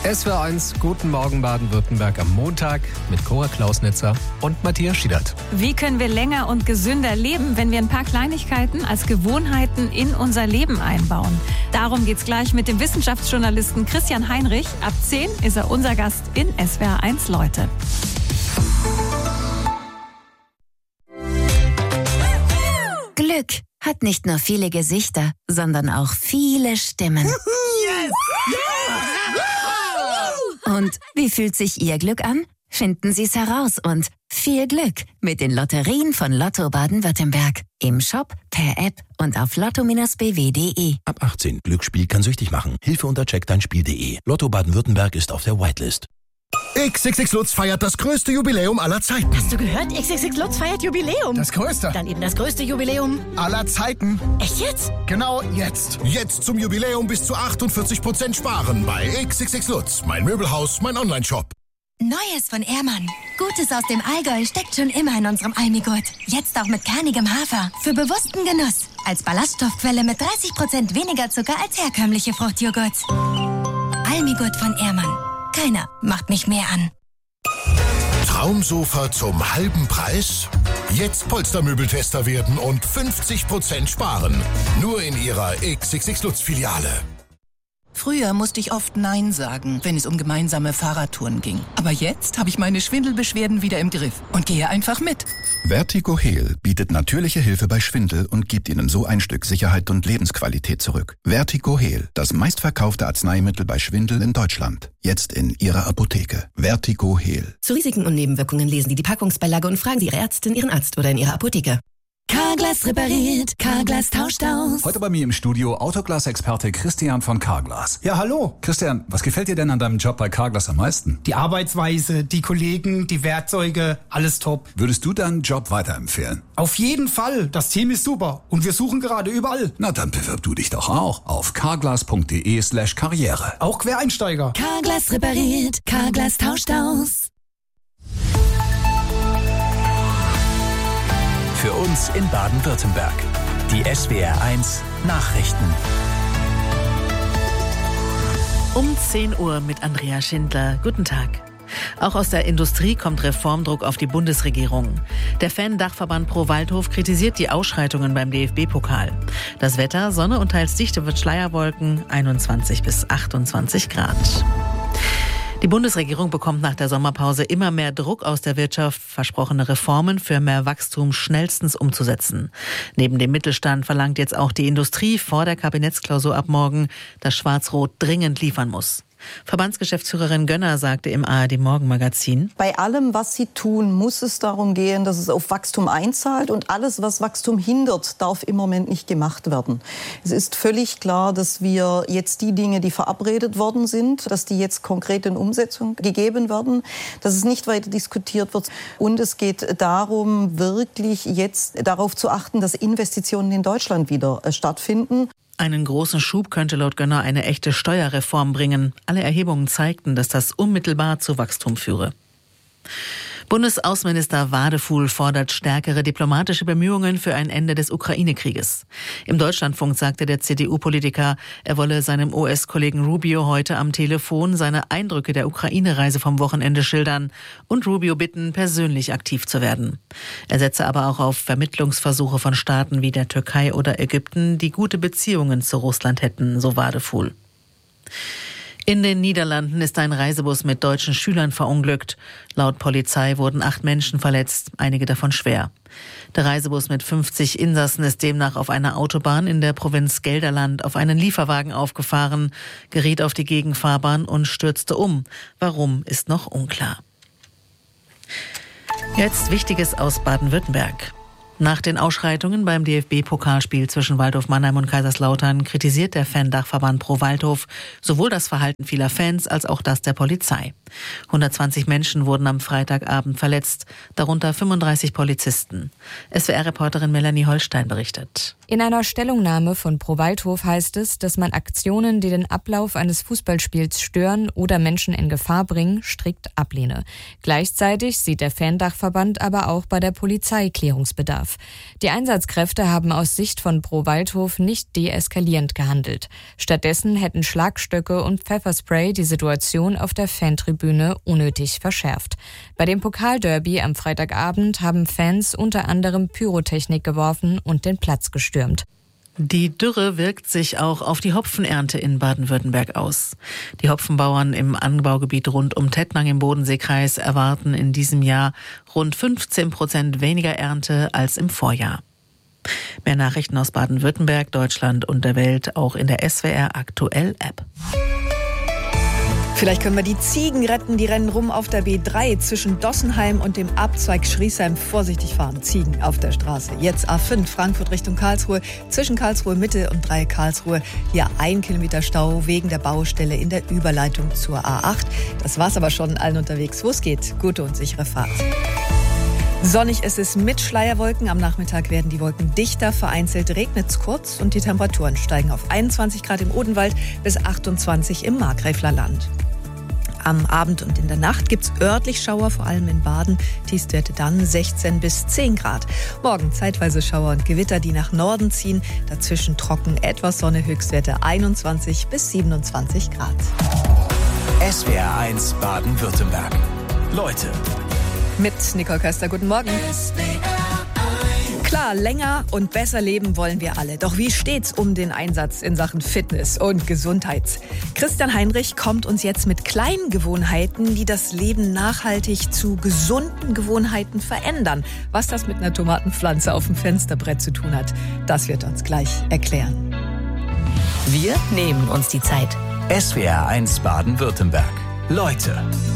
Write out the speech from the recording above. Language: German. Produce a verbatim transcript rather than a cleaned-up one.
S W R eins, guten Morgen Baden-Württemberg am Montag mit Cora Klausnitzer und Matthias Schiedert. Wie können wir länger und gesünder leben, wenn wir ein paar Kleinigkeiten als Gewohnheiten in unser Leben einbauen? Darum geht's gleich mit dem Wissenschaftsjournalisten Christian Heinrich. Ab zehn ist er unser Gast in S W R eins Leute. Glück hat nicht nur viele Gesichter, sondern auch viele Stimmen. Yes! Und wie fühlt sich Ihr Glück an? Finden Sie es heraus und viel Glück mit den Lotterien von Lotto Baden-Württemberg. Im Shop, per App und auf lotto b w punkt de. Ab achtzehn. Glücksspiel kann süchtig machen. Hilfe unter check dein spiel punkt de. Lotto Baden-Württemberg ist auf der Whitelist. X X X Lutz feiert das größte Jubiläum aller Zeiten. Hast du gehört? X X X Lutz feiert Jubiläum. Das größte. Dann eben das größte Jubiläum aller Zeiten. Echt jetzt? Genau jetzt. Jetzt zum Jubiläum bis zu achtundvierzig Prozent sparen bei X X X Lutz. Mein Möbelhaus, mein Online-Shop. Neues von Ehrmann. Gutes aus dem Allgäu steckt schon immer in unserem Almigurt. Jetzt auch mit kernigem Hafer. Für bewussten Genuss. Als Ballaststoffquelle mit dreißig Prozent weniger Zucker als herkömmliche Fruchtjoghurts. Almigurt von Ehrmann. Keiner macht mich mehr an. Traumsofa zum halben Preis? Jetzt Polstermöbeltester werden und fünfzig Prozent sparen. Nur in Ihrer X X X Lutz Filiale. Früher musste ich oft Nein sagen, wenn es um gemeinsame Fahrradtouren ging. Aber jetzt habe ich meine Schwindelbeschwerden wieder im Griff und gehe einfach mit. Vertigo Heal bietet natürliche Hilfe bei Schwindel und gibt Ihnen so ein Stück Sicherheit und Lebensqualität zurück. Vertigo Heal, das meistverkaufte Arzneimittel bei Schwindel in Deutschland. Jetzt in Ihrer Apotheke. Vertigo Heal. Zu Risiken und Nebenwirkungen lesen Sie die Packungsbeilage und fragen Sie Ihre Ärztin, Ihren Arzt oder in Ihrer Apotheke. Carglass repariert, Carglass tauscht aus. Heute bei mir im Studio Autoglas-Experte Christian von Carglass. Ja, hallo. Christian, was gefällt dir denn an deinem Job bei Carglass am meisten? Die Arbeitsweise, die Kollegen, die Werkzeuge, alles top. Würdest du deinen Job weiterempfehlen? Auf jeden Fall. Das Team ist super und wir suchen gerade überall. Na, dann bewirb du dich doch auch auf carglass punkt de slash karriere. Auch Quereinsteiger. Carglass repariert, Carglass tauscht aus. Für uns in Baden-Württemberg. Die S W R eins Nachrichten. Um zehn Uhr mit Andrea Schindler. Guten Tag. Auch aus der Industrie kommt Reformdruck auf die Bundesregierung. Der Fan-Dachverband Pro Waldhof kritisiert die Ausschreitungen beim D F B-Pokal. Das Wetter, Sonne und teils dichte Schleierwolken, einundzwanzig bis achtundzwanzig Grad. Die Bundesregierung bekommt nach der Sommerpause immer mehr Druck aus der Wirtschaft, versprochene Reformen für mehr Wachstum schnellstens umzusetzen. Neben dem Mittelstand verlangt jetzt auch die Industrie vor der Kabinettsklausur ab morgen, dass Schwarz-Rot dringend liefern muss. Verbandsgeschäftsführerin Gönner sagte im A R D-Morgenmagazin: Bei allem, was sie tun, muss es darum gehen, dass es auf Wachstum einzahlt. Und alles, was Wachstum hindert, darf im Moment nicht gemacht werden. Es ist völlig klar, dass wir jetzt die Dinge, die verabredet worden sind, dass die jetzt konkret in Umsetzung gegeben werden, dass es nicht weiter diskutiert wird. Und es geht darum, wirklich jetzt darauf zu achten, dass Investitionen in Deutschland wieder stattfinden. Einen großen Schub könnte laut Gönner eine echte Steuerreform bringen. Alle Erhebungen zeigten, dass das unmittelbar zu Wachstum führe. Bundesaußenminister Wadefuhl fordert stärkere diplomatische Bemühungen für ein Ende des Ukraine-Krieges. Im Deutschlandfunk sagte der C D U-Politiker, er wolle seinem U S-Kollegen Rubio heute am Telefon seine Eindrücke der Ukraine-Reise vom Wochenende schildern und Rubio bitten, persönlich aktiv zu werden. Er setze aber auch auf Vermittlungsversuche von Staaten wie der Türkei oder Ägypten, die gute Beziehungen zu Russland hätten, so Wadefuhl. In den Niederlanden ist ein Reisebus mit deutschen Schülern verunglückt. Laut Polizei wurden acht Menschen verletzt, einige davon schwer. Der Reisebus mit fünfzig Insassen ist demnach auf einer Autobahn in der Provinz Gelderland auf einen Lieferwagen aufgefahren, geriet auf die Gegenfahrbahn und stürzte um. Warum, ist noch unklar. Jetzt Wichtiges aus Baden-Württemberg. Nach den Ausschreitungen beim D F B-Pokalspiel zwischen Waldhof Mannheim und Kaiserslautern kritisiert der Fan-Dachverband Pro Waldhof sowohl das Verhalten vieler Fans als auch das der Polizei. hundertzwanzig Menschen wurden am Freitagabend verletzt, darunter fünfunddreißig Polizisten. S W R-Reporterin Melanie Holstein berichtet. In einer Stellungnahme von Pro Waldhof heißt es, dass man Aktionen, die den Ablauf eines Fußballspiels stören oder Menschen in Gefahr bringen, strikt ablehne. Gleichzeitig sieht der Fan-Dachverband aber auch bei der Polizei Klärungsbedarf. Die Einsatzkräfte haben aus Sicht von Pro Waldhof nicht deeskalierend gehandelt. Stattdessen hätten Schlagstöcke und Pfefferspray die Situation auf der Fantribüne unnötig verschärft. Bei dem Pokalderby am Freitagabend haben Fans unter anderem Pyrotechnik geworfen und den Platz gestürmt. Die Dürre wirkt sich auch auf die Hopfenernte in Baden-Württemberg aus. Die Hopfenbauern im Anbaugebiet rund um Tettnang im Bodenseekreis erwarten in diesem Jahr rund fünfzehn Prozent weniger Ernte als im Vorjahr. Mehr Nachrichten aus Baden-Württemberg, Deutschland und der Welt auch in der S W R Aktuell App. Vielleicht können wir die Ziegen retten, die rennen rum auf der B drei zwischen Dossenheim und dem Abzweig Schriesheim. Vorsichtig fahren, Ziegen auf der Straße. Jetzt A fünf, Frankfurt Richtung Karlsruhe, zwischen Karlsruhe Mitte und Dreieck Karlsruhe. Hier ein Kilometer Stau wegen der Baustelle in der Überleitung zur A acht. Das war's aber schon, allen unterwegs, wo es geht. Gute und sichere Fahrt. Sonnig ist es mit Schleierwolken. Am Nachmittag werden die Wolken dichter, vereinzelt regnet es kurz und die Temperaturen steigen auf einundzwanzig Grad im Odenwald bis achtundzwanzig im Markgräfler Land. Am Abend und in der Nacht gibt's örtlich Schauer, vor allem in Baden. Tiefstwerte dann sechzehn bis zehn Grad. Morgen zeitweise Schauer und Gewitter, die nach Norden ziehen. Dazwischen trocken, etwas Sonne, Höchstwerte einundzwanzig bis siebenundzwanzig Grad. S W R eins Baden-Württemberg. Leute. Mit Nicole Köster, guten Morgen. Klar, länger und besser leben wollen wir alle. Doch wie steht's um den Einsatz in Sachen Fitness und Gesundheit? Christian Heinrich kommt uns jetzt mit kleinen Gewohnheiten, die das Leben nachhaltig zu gesunden Gewohnheiten verändern. Was das mit einer Tomatenpflanze auf dem Fensterbrett zu tun hat, das wird er uns gleich erklären. Wir nehmen uns die Zeit. S W R eins Baden-Württemberg. Leute.